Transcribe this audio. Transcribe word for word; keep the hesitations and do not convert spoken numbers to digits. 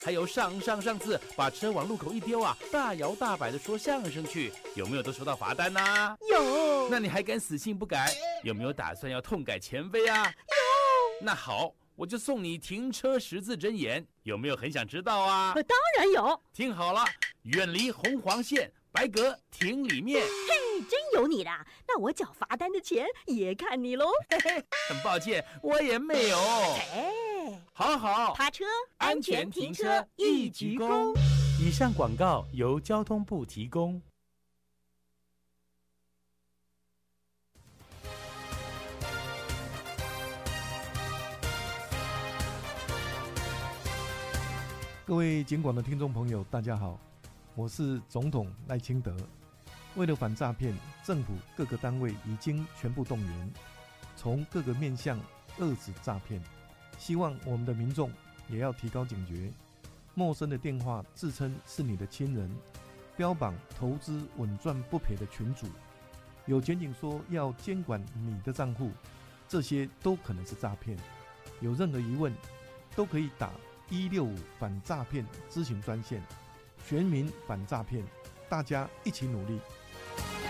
还有上上上次把车往路口一丢啊，大摇大摆的说相声去，有没有都收到罚单啊？ 有。 那你还敢死性不改？有没有打算要痛改前非啊？有。那好，我就送你停车十字真言，有没有很想知道啊？ 当然有。 听好了，远离红黄线，白格停里面。 嘿，真有你的，那我缴罚单的钱也看你喽。 嘿嘿，很抱歉，我也没有。 哎， 好好， 趴车安全停车一鞠躬。以上广告由交通部提供。 各位警广的听众朋友，大家好，我是总统赖清德。为了反诈骗，政府各个单位已经全部动员，从各个面向遏止诈骗。希望我们的民众也要提高警觉，陌生的电话自称是你的亲人，标榜投资稳赚不赔的群组，有检警说要监管你的账户，这些都可能是诈骗。有任何疑问，都可以打一六五反诈骗咨询专线，全民反诈骗，大家一起努力。